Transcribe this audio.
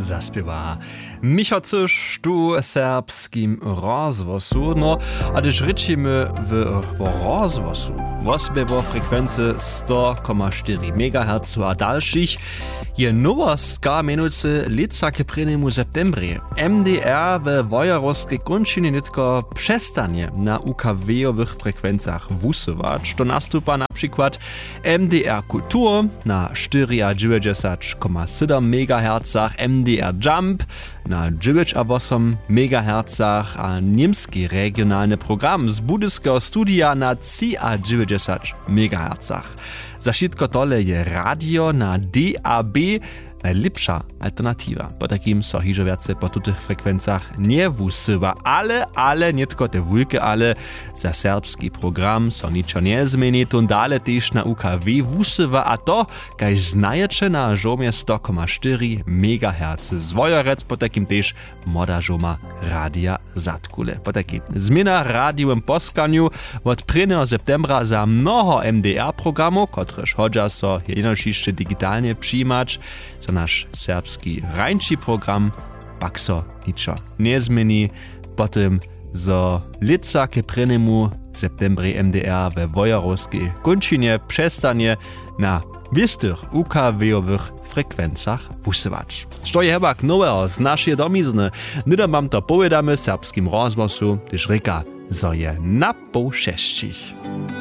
zaspiewa. Michał Cysz, tu serbskim rozwosu. No, a gdyż ryczymy w rozwosu, rozbiewa frekwency 100,4 MHz a dalszych, je nowostka mianowicie licake prynemu septembrie. MDR w wojarowskiej kończynie nitko przestanie na UKW-owych frekwencjach wusować. To nastupa na przykład MDR Kultur na 94,7 MHz, MDR Jump na 9,8 MHz a niemski regionalny program z budyskiego studia na 3,9 MHz. Za wszystko tole je radio na DAB najlepsza alternativa. Po takim so hižo viacej po tutych frekwencjach nie wusywa, ale nie tylko te wulke, ale za serbski program so niczo nie zmieni, tun dale też na UKW wusywa, a to, kaj znajecie na żomie 100,4 MHz. Zwojorec po takim też moda żoma radia Zatkule. Po takim zmiana radiowym poskaniu od 1. septembra za mnoho MDR programów, kotreż hodża so jednocześnie digitalnie przyjmać, za nasz serbski rańczy program pak so niczo nie zmieni. Potem zo licake prynemu septembri MDR we wojarowskiej kończynie przestanie na wistych UKW-owych frekwencjach wusywać. Co je hebak nowego z naszej domizny, nidam wam to powiadamy serbskim rozwosu, gdyż reka zo je na pół 6.